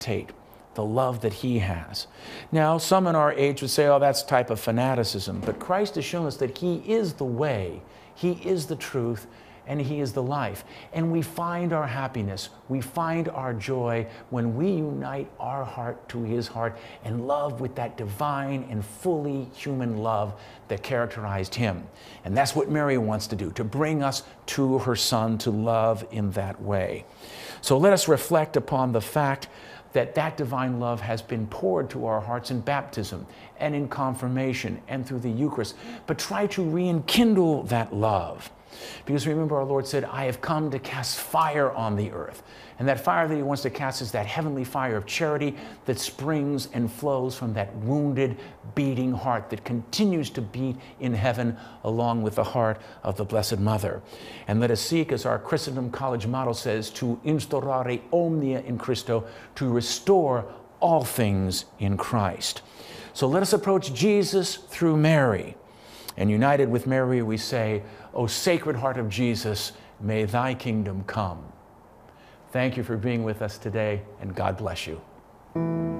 the love that he has. Now, some in our age would say, oh, that's a type of fanaticism. But Christ has shown us that he is the way, he is the truth, and he is the life. And we find our happiness, we find our joy when we unite our heart to his heart and love with that divine and fully human love that characterized him. And that's what Mary wants to do, to bring us to her Son, to love in that way. So let us reflect upon the fact that that divine love has been poured to our hearts in baptism and in confirmation and through the Eucharist. But try to rekindle that love. Because remember, our Lord said, I have come to cast fire on the earth. And that fire that he wants to cast is that heavenly fire of charity that springs and flows from that wounded, beating heart that continues to beat in heaven along with the heart of the Blessed Mother. And let us seek, as our Christendom College motto says, to instaurare omnia in Christo, to restore all things in Christ. So let us approach Jesus through Mary. And united with Mary, we say, O Sacred Heart of Jesus, may thy kingdom come. Thank you for being with us today, and God bless you.